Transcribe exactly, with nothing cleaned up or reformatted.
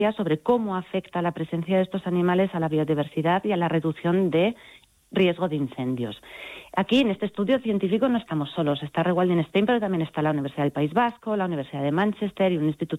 sobre cómo afecta la presencia de estos animales a la biodiversidad y a la reducción de riesgo de incendios. Aquí, en este estudio científico, no estamos solos. Está Rewalding Stein, pero también está la Universidad del País Vasco, la Universidad de Manchester y un instituto